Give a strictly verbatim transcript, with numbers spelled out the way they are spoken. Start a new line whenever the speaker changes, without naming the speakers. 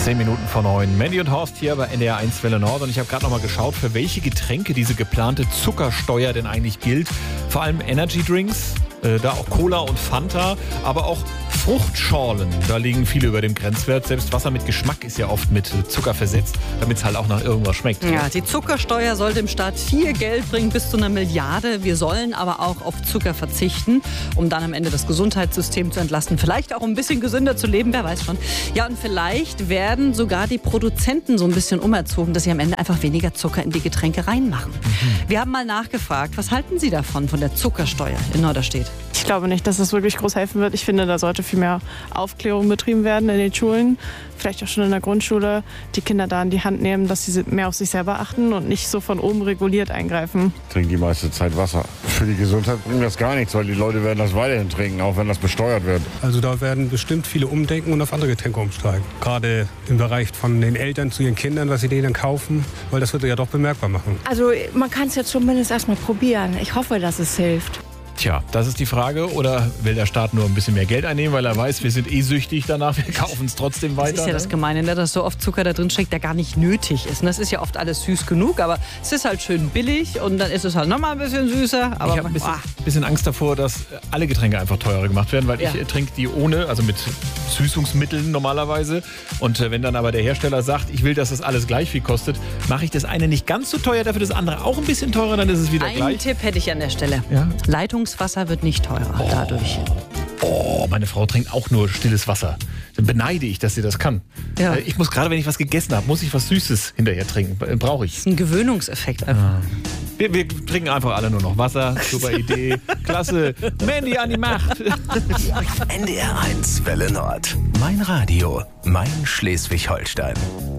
Zehn Minuten vor neun. Mandy und Horst hier bei N D R eins Welle Nord. Und ich habe gerade noch mal geschaut, für welche Getränke diese geplante Zuckersteuer denn eigentlich gilt. Vor allem Energy Drinks, äh, da auch Cola und Fanta, aber auch Fruchtschorlen. Da liegen viele über dem Grenzwert. Selbst Wasser mit Geschmack ist ja oft mit Zucker versetzt, damit es halt auch nach irgendwas schmeckt.
Ja, die Zuckersteuer soll dem Staat viel Geld bringen, bis zu einer Milliarde. Wir sollen aber auch auf Zucker verzichten, um dann am Ende das Gesundheitssystem zu entlasten. Vielleicht auch um ein bisschen gesünder zu leben, wer weiß schon. Ja, und vielleicht werden sogar die Produzenten so ein bisschen umerzogen, dass sie am Ende einfach weniger Zucker in die Getränke reinmachen. Mhm. Wir haben mal nachgefragt, was halten Sie davon, von der Zuckersteuer in Norderstedt?
Ich glaube nicht, dass das wirklich groß helfen wird. Ich finde, da sollte viel mehr Aufklärung betrieben werden in den Schulen, vielleicht auch schon in der Grundschule, die Kinder da in die Hand nehmen, dass sie mehr auf sich selber achten und nicht so von oben reguliert eingreifen.
Trinken die meiste Zeit Wasser. Für die Gesundheit bringt das gar nichts, weil die Leute werden das weiterhin trinken, auch wenn das besteuert wird.
Also da werden bestimmt viele umdenken und auf andere Getränke umsteigen. Gerade im Bereich von den Eltern zu ihren Kindern, was sie denen kaufen, weil das wird ja doch bemerkbar machen.
Also man kann es ja zumindest erstmal probieren. Ich hoffe, dass es hilft.
Tja, das ist die Frage. Oder will der Staat nur ein bisschen mehr Geld einnehmen, weil er weiß, wir sind eh süchtig danach, wir kaufen es trotzdem weiter?
Das ist ja das Gemeine, ne? Dass so oft Zucker da drin steckt, der gar nicht nötig ist. Und das ist ja oft alles süß genug, aber es ist halt schön billig und dann ist es halt nochmal ein bisschen süßer. Aber
ich habe ein bisschen, bisschen Angst davor, dass alle Getränke einfach teurer gemacht werden, weil ja. ich trinke die ohne, also mit Süßungsmitteln normalerweise. Und wenn dann aber der Hersteller sagt, ich will, dass das alles gleich viel kostet, mache ich das eine nicht ganz so teuer, dafür das andere auch ein bisschen teurer, dann ist es wieder
Einen
gleich.
Einen Tipp hätte ich an der Stelle.
Ja?
Leitungswasser wird nicht teurer oh. dadurch.
Oh, meine Frau trinkt auch nur stilles Wasser. Dann beneide ich, dass sie das kann.
Ja.
Ich muss gerade, wenn ich was gegessen habe, muss ich was Süßes hinterher trinken. Brauche ich.
Das ist ein Gewöhnungseffekt einfach. Ja.
Wir, wir trinken einfach alle nur noch Wasser. Super Idee. Klasse. Mandy an die Macht.
N D R eins Welle Nord. Mein Radio. Mein Schleswig-Holstein.